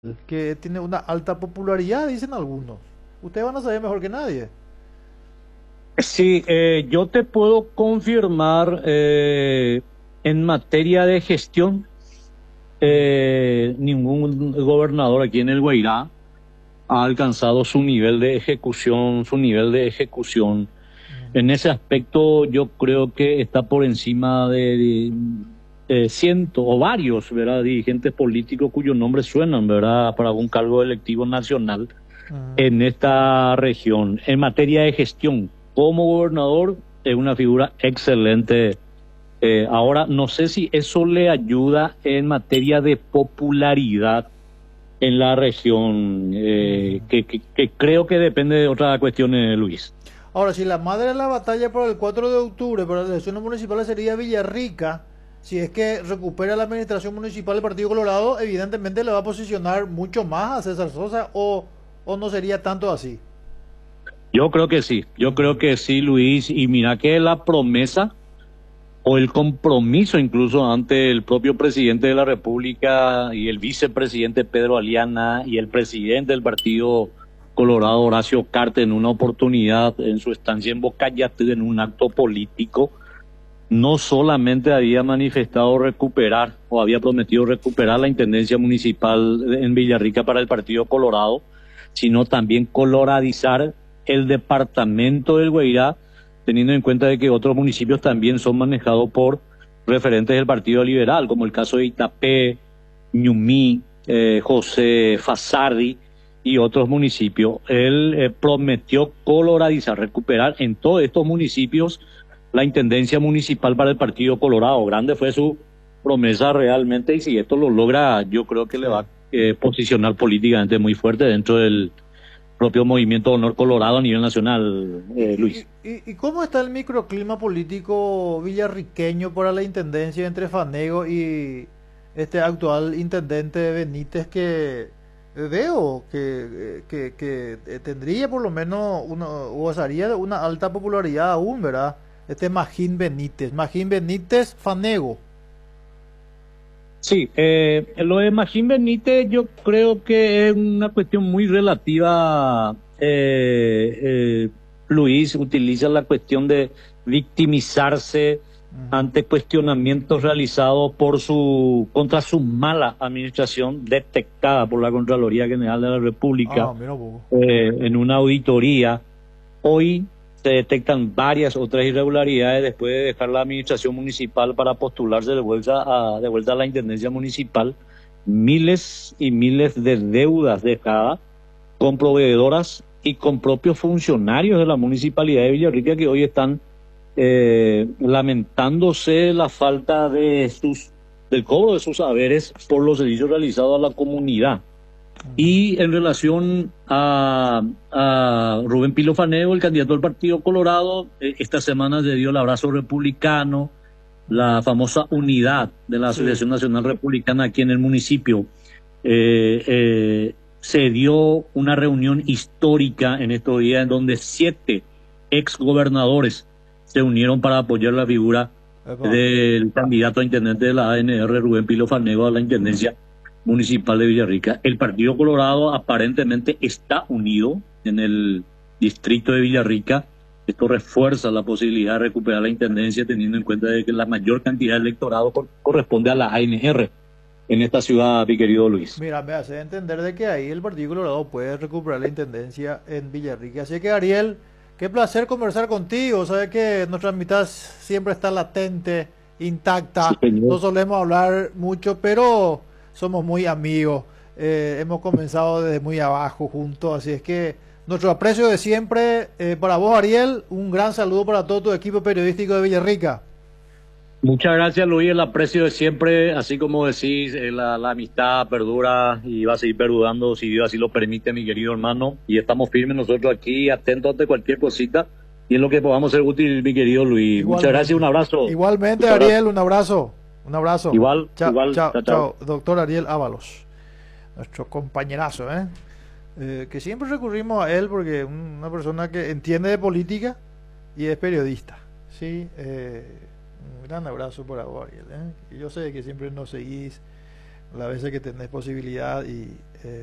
que tiene una alta popularidad, dicen algunos. Ustedes van a saber mejor que nadie. Sí, yo te puedo confirmar en materia de gestión, ningún gobernador aquí en el Guairá ha alcanzado su nivel de ejecución. En ese aspecto, yo creo que está por encima de cientos o varios, ¿verdad? Dirigentes políticos cuyos nombres suenan, ¿verdad? Para un cargo electivo nacional Ujú. en esta región. En materia de gestión, como gobernador, es una figura excelente. Ahora, no sé si eso le ayuda en materia de popularidad en la región, Ujú. que creo que depende de otras cuestiones, Luis. Ahora, si la madre de la batalla para el 4 de octubre, para las elecciones municipales sería Villarrica, si es que recupera la administración municipal del Partido Colorado, evidentemente le va a posicionar mucho más a César Sosa o no sería tanto así. Yo creo que sí, Luis, y mira que la promesa o el compromiso incluso ante el propio presidente de la República y el vicepresidente Pedro Aliana y el presidente del Partido Colorado, Horacio Cartes, en una oportunidad en su estancia en Bocayatú, en un acto político, no solamente había manifestado recuperar o había prometido recuperar la intendencia municipal en Villarrica para el Partido Colorado, sino también coloradizar el departamento del Guairá, teniendo en cuenta de que otros municipios también son manejados por referentes del Partido Liberal, como el caso de Itapé, Ñumí, José Fasardi y otros municipios. Él prometió coloradizar, recuperar en todos estos municipios la intendencia municipal para el Partido Colorado. Grande fue su promesa realmente, y si esto lo logra, yo creo que le Sí. va a posicionar políticamente muy fuerte dentro del propio movimiento Honor Colorado a nivel nacional, Luis. ¿Y cómo está el microclima político villarriqueño para la intendencia entre Fanego y este actual intendente Benítez que veo que tendría por lo menos una, o gozaría de una alta popularidad aún, ¿verdad? Este Magín Benítez Fanego. Sí, lo de Magín Benítez yo creo que es una cuestión muy relativa. Luis utiliza la cuestión de victimizarse Ujú. ante cuestionamientos realizados contra su mala administración detectada por la Contraloría General de la República Ah, mira un poco. en una auditoría. Hoy se detectan varias otras irregularidades después de dejar la administración municipal para postularse de vuelta a la intendencia municipal. Miles y miles de deudas dejadas con proveedoras y con propios funcionarios de la municipalidad de Villarrica, que hoy están lamentándose la falta del cobro de sus haberes por los servicios realizados a la comunidad. Ujú. Y en relación a Rubén Pilo Faneo, el candidato del Partido Colorado, esta semana se dio el abrazo republicano, la famosa unidad de la Sí. Asociación Nacional Republicana aquí en el municipio. Se dio una reunión histórica en estos días en donde 7 exgobernadores se unieron para apoyar la figura Epa. del candidato a intendente de la ANR, Rubén Pilo Fanego, a la intendencia municipal de Villarrica. El Partido Colorado aparentemente está unido en el distrito de Villarrica. Esto refuerza la posibilidad de recuperar la intendencia, teniendo en cuenta de que la mayor cantidad de electorado corresponde a la ANR en esta ciudad, mi querido Luis. Mira, me hace entender de que ahí el Partido Colorado puede recuperar la intendencia en Villarrica. Así que Ariel, qué placer conversar contigo. Sabes que nuestra amistad siempre está latente, Sí, intacta. No señor. solemos hablar mucho, pero somos muy amigos. Hemos comenzado desde muy abajo juntos. Así es que nuestro aprecio de siempre para vos, Ariel. Un gran saludo para todo tu equipo periodístico de Villarrica. Muchas gracias, Luis. El aprecio de siempre, así como decís, la amistad perdura y va a seguir perdurando si Dios así lo permite, mi querido hermano. Y estamos firmes nosotros aquí, atentos ante cualquier cosita y en lo que podamos ser útil, mi querido Luis. Muchas gracias, un Igualmente. abrazo. Igualmente, Muchas gracias. Ariel, un abrazo. Un abrazo. Igual, Chao, igual. chao, Chao, chao. chao. Doctor Ariel Ábalos, nuestro compañerazo, ¿eh? Que siempre recurrimos a él porque es una persona que entiende de política y es periodista. Sí, un gran abrazo por vos, Ariel, ¿eh? Y yo sé que siempre nos seguís las veces que tenés posibilidad y